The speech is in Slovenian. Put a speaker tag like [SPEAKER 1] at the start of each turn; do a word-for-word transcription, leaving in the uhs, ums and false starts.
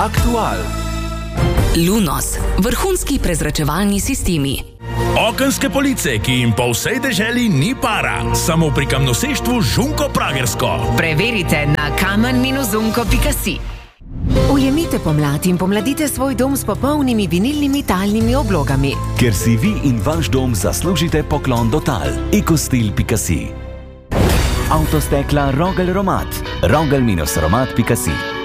[SPEAKER 1] Aktual.
[SPEAKER 2] Lunos, vrhunski prezračevalni sistemi.
[SPEAKER 3] Okenske police, ki jim po vsej deželi ni para, samo pri kamnoseštvu Žunko Pragersko.
[SPEAKER 4] Preverite na kamen zunko pika si.
[SPEAKER 5] Ujemite pomlad in pomladite svoj dom s popolnimi vinilnimi talnimi oblogami.
[SPEAKER 1] Ker si vi in vaš dom zaslužite poklon do tal. ekostil pika si. Avtostekla Rogel Romat. rogel romat pika si.